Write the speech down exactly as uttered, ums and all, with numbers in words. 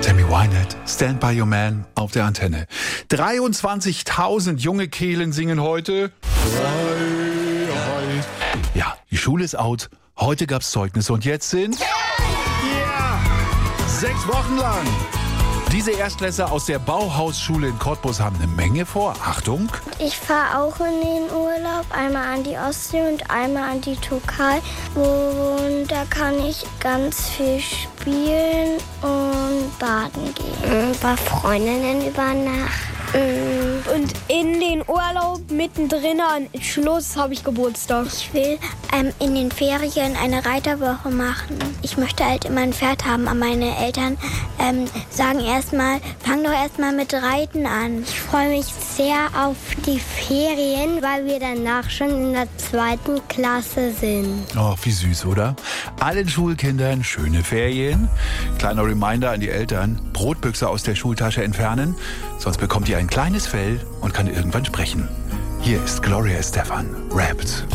Tammy Wynette, Stand By Your Man auf der Antenne. dreiundzwanzigtausend junge Kehlen singen heute Freiheit. Ja, die Schule ist out. Heute gab's Zeugnisse und jetzt sind... Yeah! Sechs Wochen lang. Diese Erstklässler aus der Bauhausschule in Cottbus haben eine Menge vor. Achtung! Ich fahre auch in den Urlaub, einmal an die Ostsee und einmal an die Türkei. Und da kann ich ganz viel spielen und baden gehen. Bei Freundinnen übernachten. Und in den Urlaub mittendrin, am Schluss, habe ich Geburtstag. Ich will ähm, in den Ferien eine Reiterwoche machen. Ich möchte halt immer ein Pferd haben, aber meine Eltern ähm, sagen erstmal, fang doch erstmal mit Reiten an. Ich freue mich sehr auf die Ferien, weil wir danach schon in der zweiten Klasse sind. Oh, wie süß, oder? Allen Schulkindern schöne Ferien. Kleiner Reminder an die Eltern, Brotbüchse aus der Schultasche entfernen, sonst bekommt ihr ein kleines Fell und kann irgendwann sprechen. Hier ist Gloria Estefan, Wrapped.